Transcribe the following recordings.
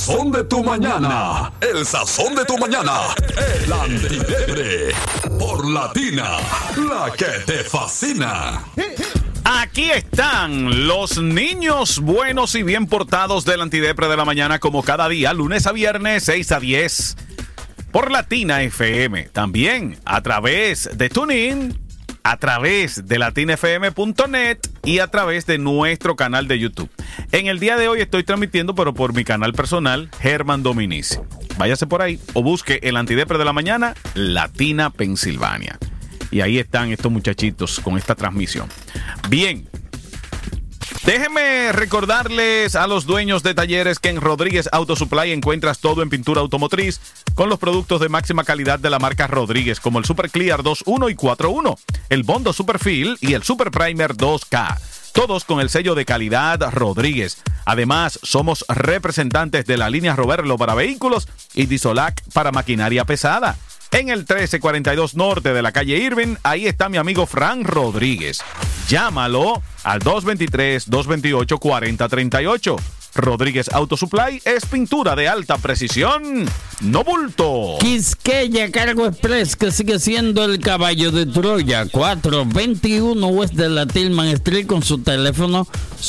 sazón de tu mañana. El sazón de tu mañana. El Antidebre. Por Latina, la que te fascina. Aquí están los niños buenos y bien portados del Antidepre de la mañana, como cada día, lunes a viernes, 6 a 10, por Latina FM. También a través de TuneIn, a través de latinafm.net y a través de nuestro canal de YouTube. En el día de hoy estoy transmitiendo, pero por mi canal personal, Germán Dominici. Váyase por ahí o busque el Antidepre de la mañana, Latina Pensilvania. Y ahí están estos muchachitos con esta transmisión. Bien, déjenme recordarles a los dueños de talleres que en Rodríguez Auto Supply encuentras todo en pintura automotriz con los productos de máxima calidad de la marca Rodríguez, como el Super Clear 2.1 y 4.1, el Bondo Super Fill y el Super Primer 2K. Todos con el sello de calidad Rodríguez. Además, somos representantes de la línea Roberlo para vehículos y Disolac para maquinaria pesada. En el 1342 norte de la calle Irving, ahí está mi amigo Fran Rodríguez. Llámalo al 223-228-4038. Rodríguez Auto Supply es pintura de alta precisión, no bulto. Quisqueya Cargo Express, que sigue siendo el caballo de Troya, 421 West de la Tillman Street, con su teléfono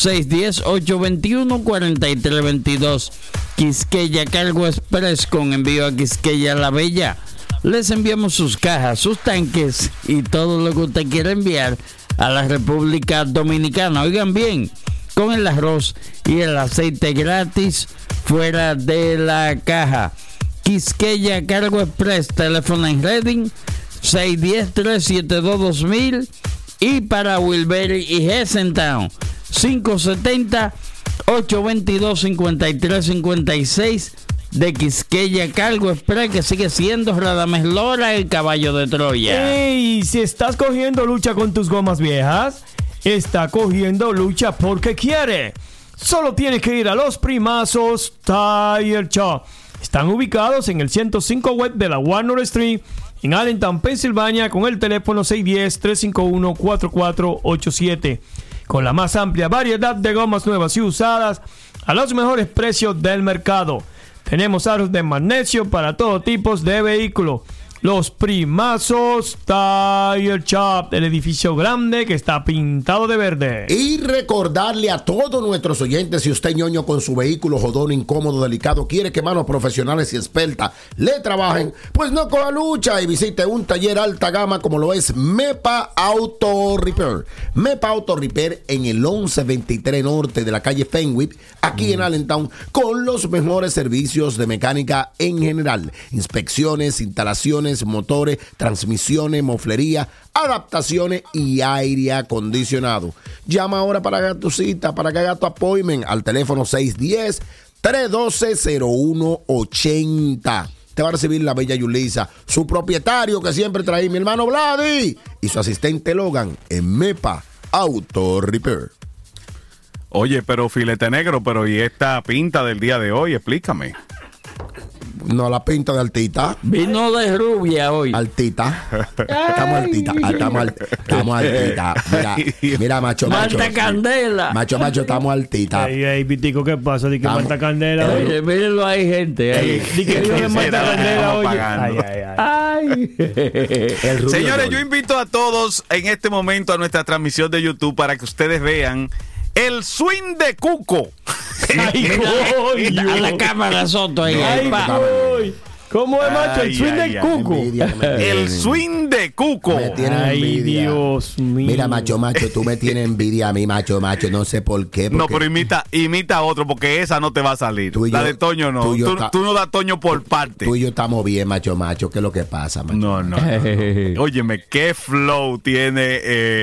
610-821-4322. Quisqueya Cargo Express, con envío a Quisqueya La Bella. Les enviamos sus cajas, sus tanques y todo lo que usted quiera enviar a la República Dominicana. Oigan bien, con el arroz y el aceite gratis fuera de la caja. Quisqueya Cargo Express, teléfono en Reading 610-372-2000 y para Wilberry y Hessentown 570-822-5356 de Quisqueya Cargo Express, que sigue siendo Radames Lora, el caballo de Troya. ¡Ey! Si estás cogiendo lucha con tus gomas viejas, está cogiendo lucha porque quiere. Solo tienes que ir a Los Primazos Tire Shop. Están ubicados en el 105 West de la Warner Street, en Allentown, Pensilvania, con el teléfono 610-351-4487. Con la más amplia variedad de gomas nuevas y usadas a los mejores precios del mercado. Tenemos aros de magnesio para todo tipo de vehículos. Los Primazos Tire Shop, el edificio grande que está pintado de verde. Y recordarle a todos nuestros oyentes, si usted ñoño con su vehículo jodón, incómodo, delicado, quiere que manos profesionales y expertas le trabajen, pues no coja lucha y visite un taller alta gama como lo es Mepa Auto Repair. Mepa Auto Repair en el 1123 norte de la calle Fenwick, aquí en Allentown, con los mejores servicios de mecánica en general. Inspecciones, instalaciones, motores, transmisiones, moflería, adaptaciones y aire acondicionado. Llama ahora para tu cita, para que haga tu appointment al teléfono 610-312-0180. Te va a recibir la bella Yulisa, su propietario que siempre trae, mi hermano Vladi, y su asistente Logan en Mepa Auto Repair. Oye, pero filete negro, pero ¿y esta pinta del día de hoy? Explícame. No, la pinta de altita. Vino de rubia hoy. Altita. Estamos altita. Estamos altita. Mira, macho. Marta Candela. Macho, estamos altita. Ey, Vitico, ¿qué pasa? Di que Marta Candela. Oye, mírenlo ahí, gente. Di que Dios es Marta Candela, oye. Ay. Señores, yo invito a todos en este momento a nuestra transmisión de YouTube para que ustedes vean el swing de Cuco. Ay, A la cámara Soto ahí. Ay, ¿cómo es, macho? El swing de Cuco. El swing de Cuco. Me tienen Ay, envidia. Dios mío. Mira, macho, tú me tienes envidia a mí, macho, no sé por qué. No, pero imita a otro, porque esa no te va a salir. La de Toño no. Tú no das Toño por parte. Tú y yo estamos bien, macho, ¿qué es lo que pasa, macho? No. Óyeme, qué flow tiene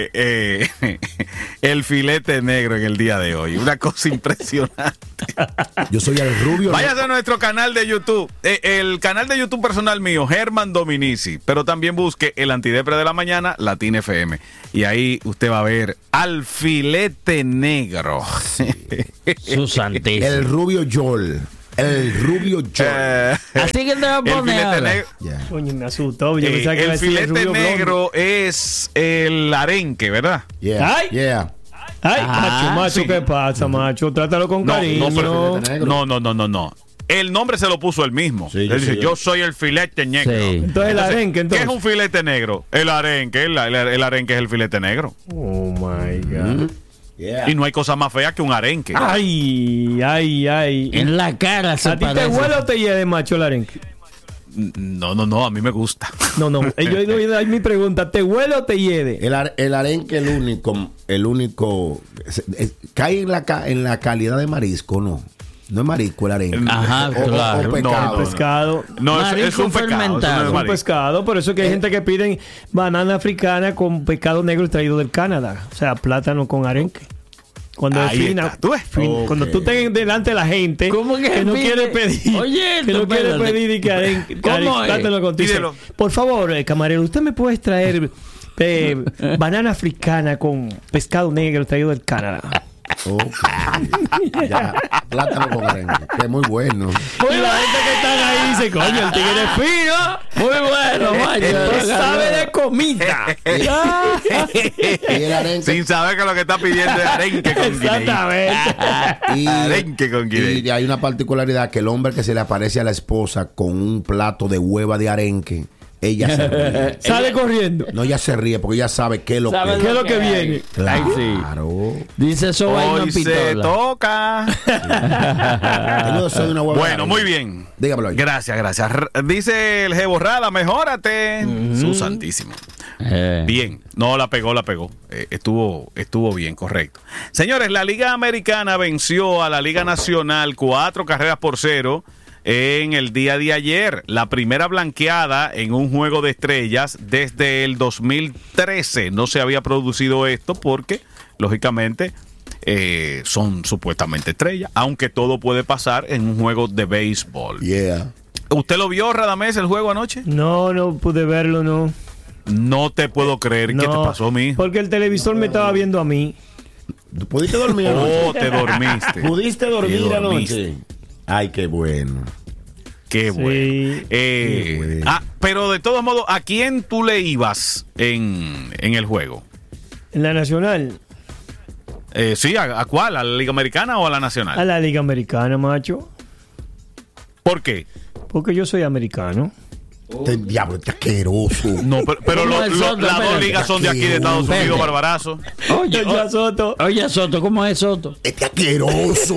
el filete negro en el día de hoy. Una cosa impresionante. Yo soy el rubio. Váyase a nuestro canal de YouTube. El canal de YouTube personal mío, Germán Dominici. Pero también busque el Antidepre de la mañana, Latina FM. Y ahí usted va a ver al filete negro. Su santísimo. El rubio Joel. El rubio Joel. Así que te va a poner ahora. Coño, me asustó. El filete negro es el arenque, ¿verdad? Ay, macho, ¿qué pasa, macho? Trátalo con cariño. No. el nombre se lo puso él mismo. Sí, Él dice, sí. yo soy el filete negro. Sí. Entonces el arenque, ¿Qué entonces. es un filete negro? El arenque, el arenque es el filete negro. Oh my God. Yeah. Y no hay cosa más fea que un arenque. Ay. En la cara se ¿A ti te parece. huele o te hiede, macho, el arenque? No, a mí me gusta. No. Ahí mi pregunta, ¿te huele o te hiede? El arenque, el único cae en la calidad de marisco, ¿no? No es marisco el arenque. Ajá, claro. O pescado. Pescado. No, es Marisco un pecado. fermentado. eso no es Un marisco. pescado, por eso es que hay gente que piden banana africana con pescado negro traído del Canadá. O sea, plátano con arenque. Cuando Ahí es fina, está. ¿Tú ves? Ok. cuando tú estés delante de la gente ¿Cómo que no pide? quiere pedir, Oye, que no quiere espérate. pedir y que arenque, ¿Cómo es? plátano con dice, Pídelo. por favor, camarero, ¿usted me puede traer banana africana con pescado negro traído del Canadá? Ok. Ya, plátano con arenque, que es muy bueno. Y la gente que está ahí dice, coño, el tigre es fino. Muy bueno, macho. Esto sabe de comida. Y el arenque Sin saber que lo que está pidiendo es arenque con guinea. Exactamente. y, Arenque con guinea. y hay una particularidad que el hombre que se le aparece a la esposa con un plato de hueva de arenque, ella se ríe. Sale corriendo. No, ella se ríe porque ella sabe qué es lo ¿Sabe ¿Qué es lo que hay? viene? Claro. Ay, Dice eso vaina Hoy se pistola. toca. Yo soy una hueva de Bueno, arenque. muy bien. Dígamelo ahí. Gracias. Dice el Jeborrada, mejórate. Su santísimo. Bien, no, la pegó. Estuvo bien, correcto. Señores, la Liga Americana venció a la Liga Nacional 4-0 en el día de ayer. La primera blanqueada en un juego de estrellas desde el 2013. No se había producido esto porque, lógicamente, son supuestamente estrellas, aunque todo puede pasar en un juego de béisbol. Yeah. ¿Usted lo vio, Radamés, el juego anoche? No pude verlo, no. No te puedo creer. ¿Qué te No, pasó, mijo? Porque el televisor me estaba viendo a mí. ¿Tú pudiste dormir anoche? Oh, te dormiste. ¿Pudiste dormir Te anoche? dormiste. Ay, qué bueno. Qué Sí. bueno. Qué bueno. Pero de todos modos, ¿a quién tú le ibas en el juego? En la Nacional. Sí, ¿a cuál? ¿A la Liga Americana o a la Nacional? A la Liga Americana, macho. ¿Por qué? Porque yo soy americano. Este diablo, este asqueroso. No, pero ¿Cómo es Soto? las dos Espérate. ligas son de aquí de Estados Espérate. Unidos, barbarazo. Oye, Ya, Soto. oye, Soto, ¿cómo es Soto? Este asqueroso.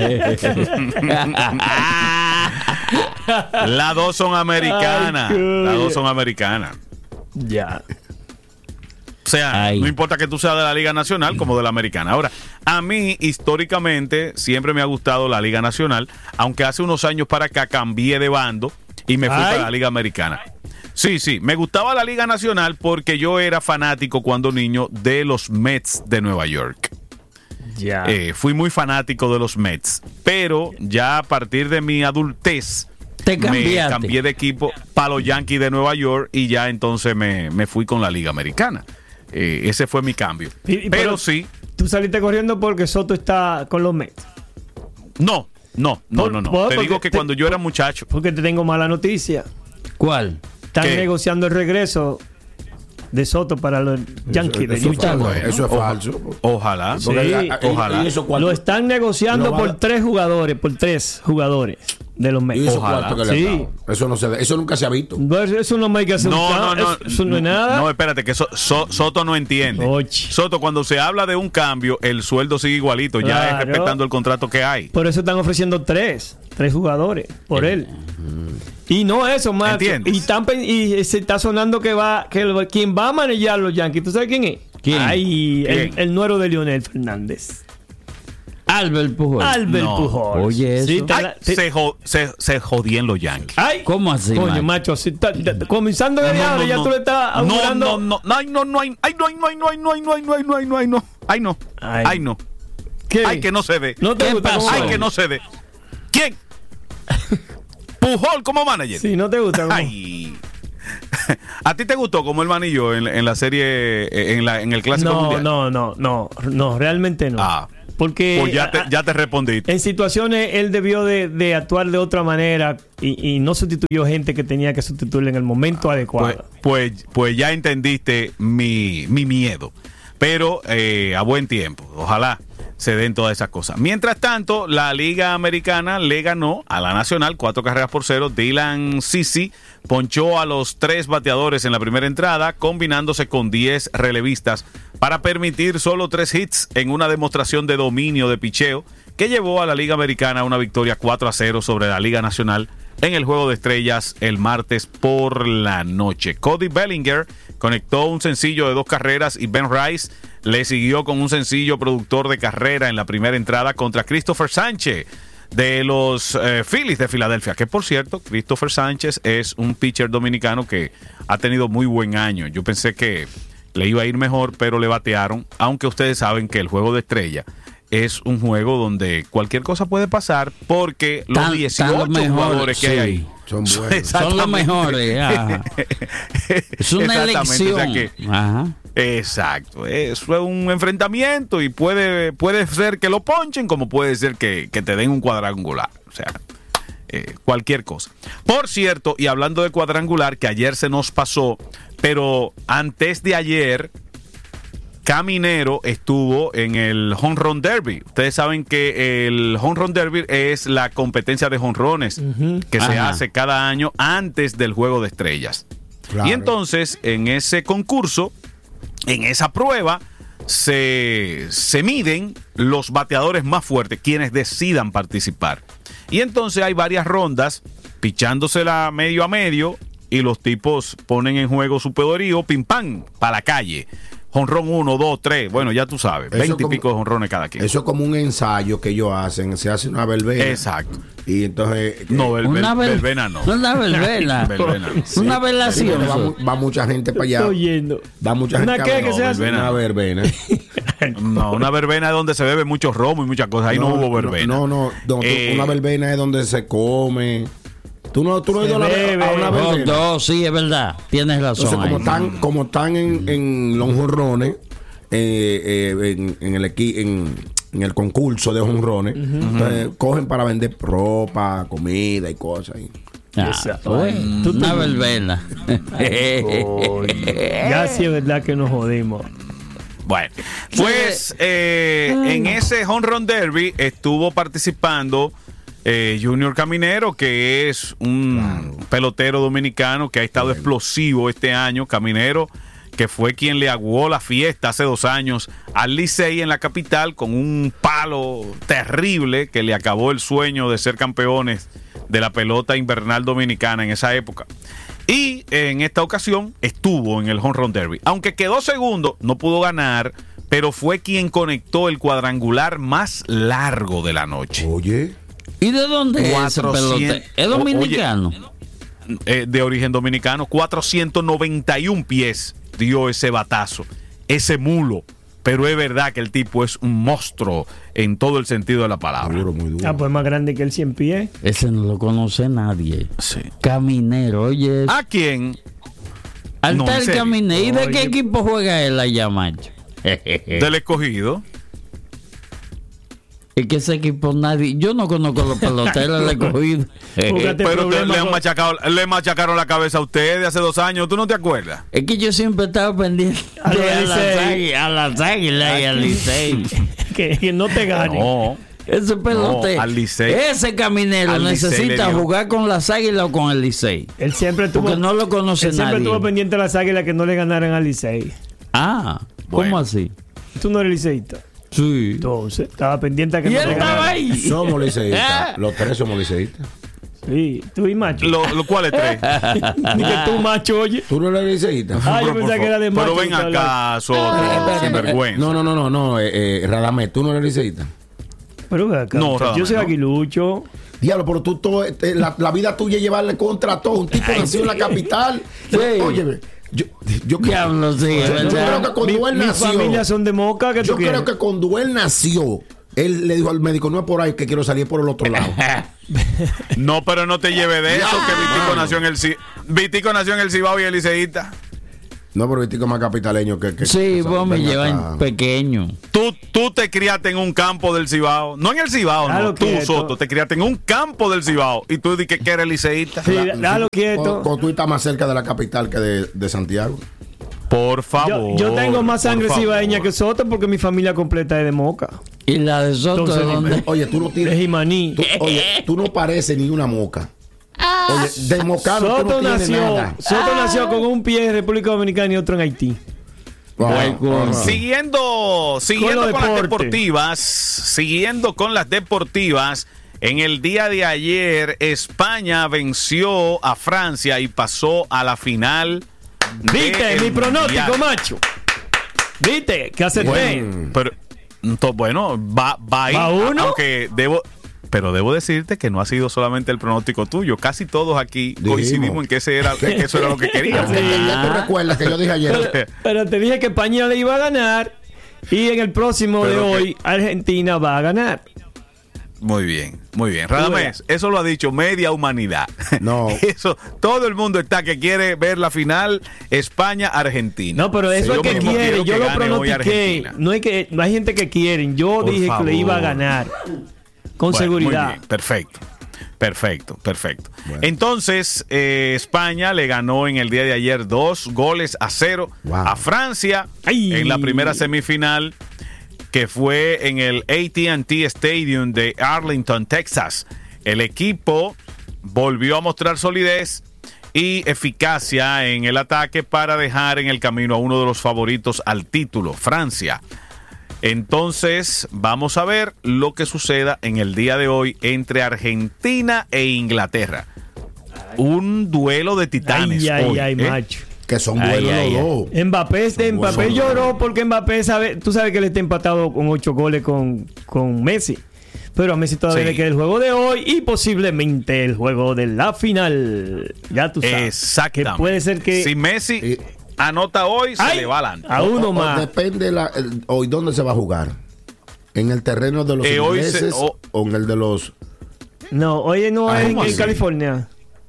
Las dos son americanas. Ay, Las dos son americanas. Ya. O sea, Ay. no importa que tú seas de la Liga Nacional como de la Americana. Ahora, a mí, históricamente, siempre me ha gustado la Liga Nacional, aunque hace unos años para acá cambié de bando y me fui Ay. para la Liga Americana. Sí, me gustaba la Liga Nacional porque yo era fanático cuando niño de los Mets de Nueva York. Ya. Fui muy fanático de los Mets, pero ya a partir de mi adultez Te me cambiaste. cambié de equipo para los Yankees de Nueva York y ya entonces me fui con la Liga Americana. Ese fue mi cambio. Pero sí, Tú saliste corriendo porque Soto está con los Mets. no. Te porque digo que cuando yo era muchacho, Porque te tengo mala noticia. ¿Cuál? Están ¿Qué? negociando el regreso de Soto para los Yankees de Eso New es York. falso. Eso es falso. ojalá. Sí. Ojalá. ¿Y eso cuánto? Lo están negociando Lo va a por dar- 3 jugadores, de los ¿Y Mets. eso Ojalá. cuánto que le Sí. han dado? Eso no se eso nunca se ha visto. Pues eso no me hay que hacer No, eso no es nada. No, espérate, que Soto no entiende. Oye. Soto, cuando se habla de un cambio, el sueldo sigue igualito, ya es Claro. respetando el contrato que hay. Por eso están ofreciendo 3 jugadores por él. Y no eso, macho. ¿Entiendes? Y se está sonando que quien va a manejar los Yankees, ¿tú sabes quién es? ¿Quién? Ay, ¿Quién? el nuero de Leonel Fernández. Albert Pujol. Albert No. Pujols. Oye, Sí, eso. te Ay, la- te- se jodían los Yankees. Ay, ¿Cómo así, coño, macho? macho, si comenzando desde ahora, ya tú le estás augurando. No. Ay, no. ¿Qué? Ay, que no se dé. ¿No te ¿Qué gusta? pasó? cómo Ay, va? que no se dé. ¿Quién? Pujol como manager. Sí, no te gusta. cómo- Ay. ¿A ti te gustó como el manillo en la serie, en el Clásico Mundial? No, realmente no. Ah. Porque Pues ya te respondí. en situaciones él debió de actuar de otra manera y no sustituyó gente que tenía que sustituirle en el momento adecuado. Pues ya entendiste mi miedo. Pero a buen tiempo. Ojalá se den todas esas cosas. Mientras tanto, la Liga Americana le ganó a la Nacional 4-0. Dylan Cease ponchó a los 3 bateadores en la primera entrada, combinándose con 10 relevistas para permitir solo 3 hits en una demostración de dominio de picheo que llevó a la Liga Americana a una victoria 4-0 sobre la Liga Nacional en el Juego de Estrellas el martes por la noche. Cody Bellinger conectó un sencillo de 2 carreras y Ben Rice le siguió con un sencillo productor de carrera en la primera entrada contra Christopher Sánchez de los Phillies de Filadelfia, que por cierto, Christopher Sánchez es un pitcher dominicano que ha tenido muy buen año. Yo pensé que le iba a ir mejor, pero le batearon, aunque ustedes saben que el Juego de Estrella es un juego donde cualquier cosa puede pasar porque los 18 jugadores que hay ahí son buenos. Son los mejores. Es una elección. O sea que, exacto. Eso es un enfrentamiento y puede ser que lo ponchen como puede ser que te den un cuadrangular. O sea, cualquier cosa. Por cierto, y hablando de cuadrangular, que ayer se nos pasó, pero antes de ayer Caminero estuvo en el Home Run Derby. Ustedes saben que el Home Run Derby es la competencia de jonrones que se hace cada año antes del Juego de Estrellas. Claro. Y entonces, en ese concurso, en esa prueba, se miden los bateadores más fuertes, quienes decidan participar. Y entonces hay varias rondas, pichándosela medio a medio, y los tipos ponen en juego su poderío, pim pam, para la calle. Jonrón 1, 2, 3, bueno, ya tú sabes, 20 y pico de jonrones cada quien. Eso es como un ensayo que ellos hacen, se hace una verbena. Exacto. Y entonces... No, verbena no. Una verbena. Sí. Una velación. Va mucha gente para allá. Estoy yendo. Va mucha gente. ¿Una qué que se hace? Una verbena. No, una verbena es donde se bebe mucho romo y muchas cosas. Ahí no hubo verbena. No, una verbena es donde se come. ¿Tú no has ido a una verbena? No, sí, es verdad. Tienes razón. Entonces, como están en los jonrones, en el concurso de jonrones, entonces cogen para vender ropa, comida y cosas. Una verbena. Ya sí es verdad que nos jodimos. Bueno, pues en ese Home Run Derby estuvo participando Junior Caminero, que es un pelotero dominicano que ha estado explosivo este año. Caminero, que fue quien le aguó la fiesta hace 2 años al Licey en la capital con un palo terrible que le acabó el sueño de ser campeones de la pelota invernal dominicana en esa época. Y en esta ocasión estuvo en el Home Run Derby. Aunque quedó segundo, no pudo ganar, pero fue quien conectó el cuadrangular más largo de la noche. Oye. ¿Y de dónde es ese pelotero? ¿Es dominicano? De origen dominicano. 491 pies dio ese batazo, ese mulo. Pero es verdad que el tipo es un monstruo en todo el sentido de la palabra. Muy duro. Pues más grande que el 100 pies. Ese no lo conoce nadie. Sí. Caminero, oye. ¿A quién? Altar Caminero. ¿Y de qué equipo juega él allá, macho? Del Escogido. Es que ese equipo nadie... Yo no conozco los peloteros del Escogido. Pero le machacaron la cabeza a ustedes hace 2 años. ¿Tú no te acuerdas? Es que yo siempre estaba pendiente a las águilas y al Licey. que no te gane. No. Ese pelotero. Al Licey. Ese Caminero necesita jugar con las águilas o con el Licey. Él siempre estuvo... Porque no lo conoce nadie. Siempre estuvo pendiente de las águilas que no le ganaran al Licey. Ah, ¿cómo bueno. así? ¿Tú no eres liceísta? Sí. Entonces, estaba pendiente a que ¿Y no él le estaba ganaran. ahí? Somos liceístas. Los 3 somos liceístas. Sí, tú y macho. ¿Cuáles 3? Ni que tú macho, oye. ¿Tú no eres liceísta? Ah, yo pensaba que era de macho. Pero ven acá, sinvergüenza. No, Radamés, ¿tú no eres liceísta? Pero ve acá. No, Yo soy no. aguilucho. Diablo, pero tú todo, la vida tuya es llevarle contra todo. Un tipo nació en la capital. Sí. Óyeme, yo Diablo, sí, es yo creo verdad. que cuando él Mi nació, familia son de Moca. yo creo que cuando él nació, él le dijo al médico, no es por ahí que quiero salir por el otro lado. No, pero no te lleve de eso, que Vitico nació en el Cibao y el liceísta. No, pero Vitico es más capitaleño que Sí, vos me llevan pequeño. Tú te criaste en un campo del Cibao. No en el Cibao, Claro, no. Tú, quieto. Soto, te criaste en un campo del Cibao. Y tú dices que eres liceísta. Sí, déjalo quieto. Cuando tú estás más cerca de la capital que de Santiago. Por favor. Yo tengo más sangre por favor. cibaeña que Soto porque mi familia completa es de Moca. ¿Y la de Soto Entonces, de dónde? Oye, tú no Es tienes. Jimaní. Tú no pareces ni una moca. Oye, de mocano tú Soto no tienes nada. nació con un pie en República Dominicana y otro en Haití. Wow. Siguiendo Con con las deporte. siguiendo con las deportivas, en el día de ayer España venció a Francia y pasó a la final. ¿Viste? del Mi pronóstico, Mundial. macho. ¿Viste? Que acerté. Pero, bueno, va ahí. ¿Va uno? Aunque debo decirte que no ha sido solamente el pronóstico tuyo. Casi todos aquí Dijimos. coincidimos en que eso era lo que queríamos. Ya tú recuerdas que yo dije ayer. Pero te dije que España le iba a ganar. Y en el próximo de Pero hoy, Argentina va a ganar. Muy bien, muy bien. Radamés, eso lo ha dicho media humanidad. No. Eso, todo el mundo está que quiere ver la final España-Argentina. No, pero eso es Yo que mismo quiere. quiero Yo que lo gane hoy pronostiqué. Argentina. No hay gente que quieren. Yo Por dije que le iba a favor. ganar. Con Bueno, seguridad. muy bien, perfecto. Bueno. Entonces, España le ganó en el día de ayer 2-0 Wow. a Francia Ay. en la primera semifinal, que fue en el AT&T Stadium de Arlington, Texas. El equipo volvió a mostrar solidez y eficacia en el ataque para dejar en el camino a uno de los favoritos al título, Francia. Entonces, vamos a ver lo que suceda en el día de hoy entre Argentina e Inglaterra. Un duelo de titanes. hoy, Ay, ¿eh? macho. Que son buenos los dos. Mbappé lloró porque Mbappé tú sabes que él está empatado con 8 goles con Messi. Pero a Messi todavía Sí. le queda el juego de hoy y posiblemente el juego de la final. Ya tú sabes. Exactamente. Que puede ser que si Messi anota hoy, se le va adelante. a uno O más. depende hoy dónde se va a jugar. ¿En el terreno de los Hoy ingleses o en el de los... No, hoy no Ah, es ¿cómo en así? California.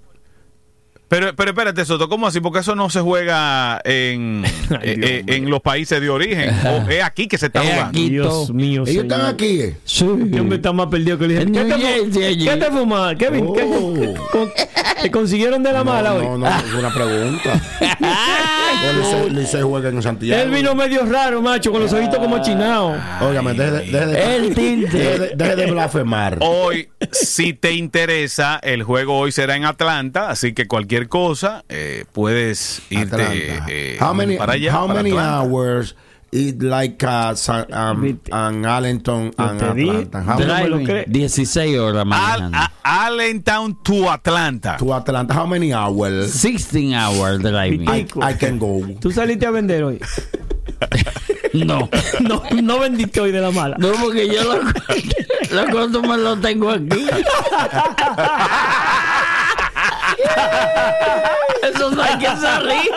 Pero espérate, Soto, ¿cómo así? Porque eso no se juega en los países de origen. O es aquí que se está Es jugando. aquí. Dios mío, Ellos están señor. aquí. Sí. Yo me está más perdido que le dije. En ¿Qué New te, Jersey, allí. ¿Qué te fumas, Kevin? ¿Te consiguieron de la mala hoy? No, es una pregunta. El Licey juega en Santiago. Él vino medio raro, macho, con los ojitos como chinados. Óigame, El tinte. deje de blasfemar. Hoy, si te interesa, el juego hoy será en Atlanta, así que cualquier cosa puedes irte Atlanta. para allá. How para many Atlanta. hours is like an Allenton and te di- Atlanta? How no me many lo Driving, cree. 16 horas manejando. Allentown to Atlanta. to Atlanta? How many hours 16 hours driving. I can go? ¿Tú saliste a vender hoy? No. No vendiste hoy de la mala. No, porque yo lo corto me lo tengo aquí. Eso no hay que salir.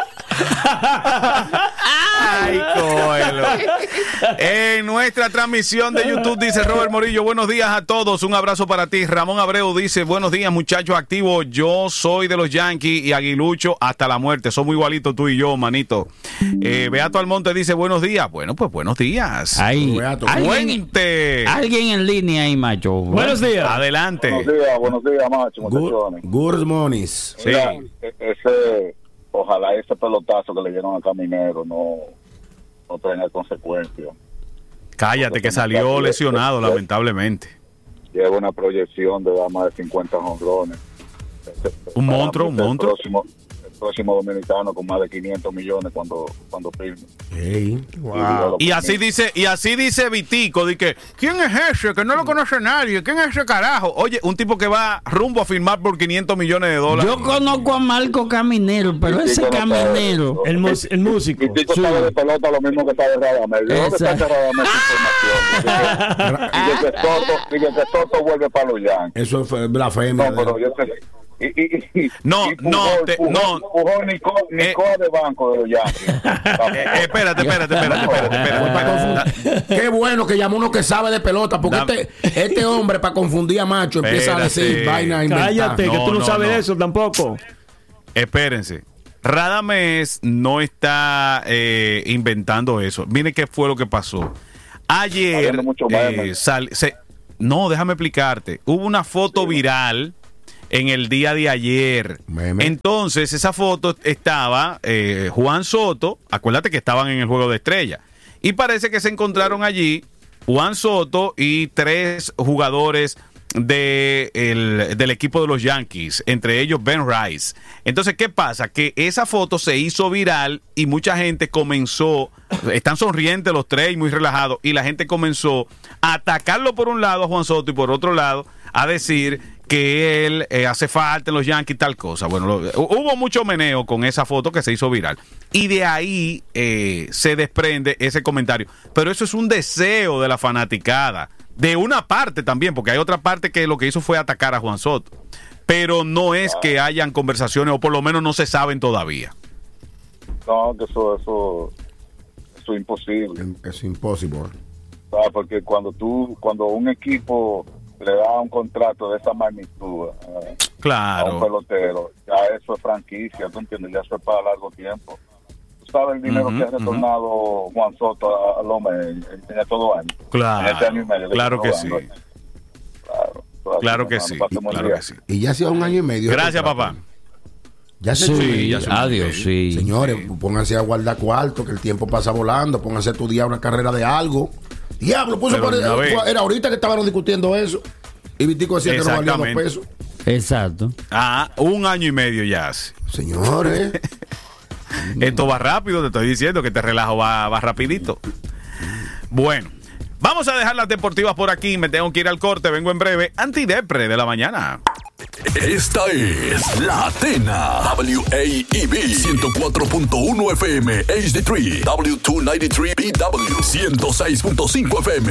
Ay, cógelo. En nuestra transmisión de YouTube dice Robert Morillo, buenos días a todos, un abrazo para ti. Ramón Abreu dice, buenos días muchachos activos, yo soy de los Yankees y aguilucho hasta la muerte, somos igualitos tú y yo, manito. Beato Almonte dice, buenos días. Bueno, pues buenos días. Ahí. Beato. Cuente. Alguien en línea ahí, macho. Buenos días. Adelante. Buenos días, macho, muchachones. Good morning. Sí. Mira, ojalá ese pelotazo que le dieron a Caminero no tenga consecuencias. Cállate que salió lesionado lamentablemente. Lleva una proyección de dar más de 50 jonrones. Un monstruo, un monstruo. El próximo dominicano con más de 500 millones cuando firme. Hey. Y así dice Vitico, de que ¿quién es ese? Que no lo conoce nadie. ¿Quién es ese carajo? Oye, un tipo que va rumbo a firmar por 500 millones de dólares. Yo conozco a Marco Caminero, pero Sí, ese sí, Caminero. El músico. Y Tico sabe de pelota lo mismo que sabe Radamés. ¿De dónde está Radamés información? Dice que Soto vuelve para los Yankees. Eso fue blasfemia. No, pero yo sé. No, Pujol ni coa de banco de los Yankees. Espérate. Qué bueno que llamó uno que sabe de pelota, porque este hombre para confundir a macho empieza a decir Espérate. vaina a inventar. Cállate, que No, tú no no, sabes no. de eso tampoco. Espérense. Radamés no está inventando eso. Mire qué fue lo que pasó. Ayer Habiendo mucho meme. no, déjame explicarte. Hubo una foto viral en el día de ayer. Meme. Entonces, esa foto estaba Juan Soto, acuérdate que estaban en el Juego de Estrellas, y parece que se encontraron allí Juan Soto y 3 jugadores del equipo de los Yankees, entre ellos Ben Rice. Entonces, ¿qué pasa? Que esa foto se hizo viral y mucha gente comenzó, están sonrientes los 3 y muy relajados, y la gente comenzó a atacarlo por un lado a Juan Soto y por otro lado a decir que él hace falta en los Yankees, tal cosa. Bueno, hubo mucho meneo con esa foto que se hizo viral. Y de ahí se desprende ese comentario. Pero eso es un deseo de la fanaticada. De una parte también, porque hay otra parte que lo que hizo fue atacar a Juan Soto. Pero no es que hayan conversaciones, o por lo menos no se saben todavía. No, que eso es imposible. Es imposible. Porque cuando un equipo le da un contrato de esa magnitud Claro. a un pelotero, ya eso es franquicia, ¿tú entiendes? Ya eso es para largo tiempo. ¿Tú sabes el dinero que ha retornado Juan Soto al hombre en estos 2 años? Claro, en este año y medio claro que sí. Claro que sí, claro que sí. Y ya hacía 1 año y medio. Gracias, papá. Ya se Sí, ya se adiós, fue. sí. Señores, pónganse a guardar cuarto, que el tiempo pasa volando. Pónganse a estudiar una carrera de algo. Diablo, era ahorita que estaban discutiendo eso. Y Vitico decía que no valía 2 pesos. Exacto. 1 año y medio ya hace. Señores. Esto va rápido, te estoy diciendo que este relajo va rapidito. Bueno, vamos a dejar las deportivas por aquí. Me tengo que ir al corte, vengo en breve. Antidepre de la mañana. Esta es La Tena. WAEB 104.1 FM HD3. W293BW 106.5 FM.